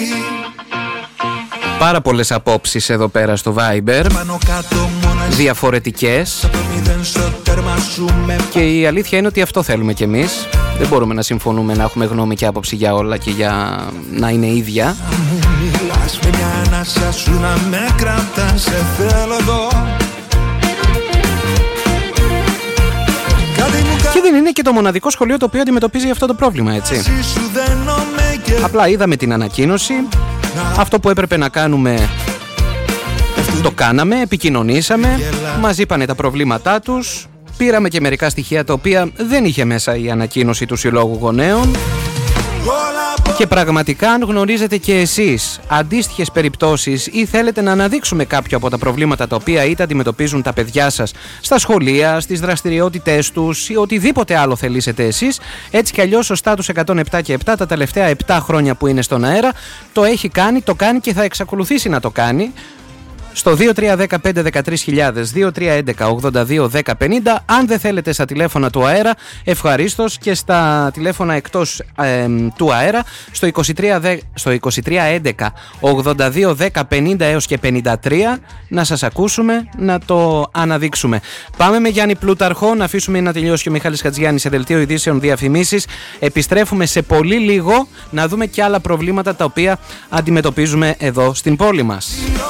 Πάρα πολλές απόψεις εδώ πέρα στο Viber, διαφορετικές, και η αλήθεια είναι ότι αυτό θέλουμε κι εμείς. Δεν μπορούμε να συμφωνούμε, να έχουμε γνώμη και άποψη για όλα και για να είναι ίδια. Και δεν είναι και το μοναδικό σχολείο το οποίο αντιμετωπίζει αυτό το πρόβλημα, έτσι. Απλά είδαμε την ανακοίνωση, αυτό που έπρεπε να κάνουμε το κάναμε, επικοινωνήσαμε, μας είπανε τα προβλήματά τους, πήραμε και μερικά στοιχεία τα οποία δεν είχε μέσα η ανακοίνωση του Συλλόγου Γονέων. Και πραγματικά, αν γνωρίζετε και εσείς αντίστοιχες περιπτώσεις ή θέλετε να αναδείξουμε κάποιο από τα προβλήματα τα οποία είτε αντιμετωπίζουν τα παιδιά σας στα σχολεία, στις δραστηριότητές τους ή οτιδήποτε άλλο θελήσετε εσείς, έτσι κι αλλιώς ο Στάτους 107 και 7 τα τελευταία 7 χρόνια που είναι στον αέρα το έχει κάνει, το κάνει και θα εξακολουθήσει να το κάνει. Στο 2315-13000, 2311-82-1050. Αν δεν θέλετε στα τηλέφωνα του αέρα, ευχαρίστως και στα τηλέφωνα εκτός του αέρα, στο 2311-82-1050 έως και 53, να σας ακούσουμε, να το αναδείξουμε. Πάμε με Γιάννη Πλούταρχο, να αφήσουμε να τελειώσει και ο Μιχάλης Χατζιάννης σε δελτίο ειδήσεων διαφημίσεις. Επιστρέφουμε σε πολύ λίγο να δούμε και άλλα προβλήματα τα οποία αντιμετωπίζουμε εδώ στην πόλη μας.